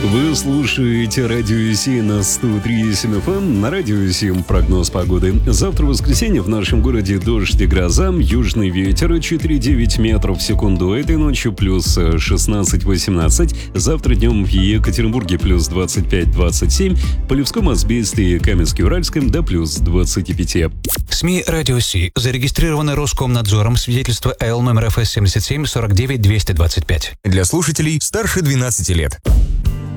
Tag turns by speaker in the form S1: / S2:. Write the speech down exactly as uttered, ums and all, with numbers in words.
S1: Вы слушаете Радио семь на сто три и семь эф эм. На Радио семь прогноз погоды. Завтра воскресенье в нашем городе дождь и гроза. Южный ветер четыре девять метров в секунду. Этой ночью плюс шестнадцать восемнадцать. Завтра днем в Екатеринбурге плюс двадцать пять двадцать семь. В Полевском, Азбесте и Каменске-Уральском до плюс двадцать пять.
S2: СМИ «Радио Си» зарегистрированы Роскомнадзором. Свидетельство АЛ номер ФС семьдесят семь сорок девять двести двадцать пять.
S3: Для слушателей старше двенадцати лет.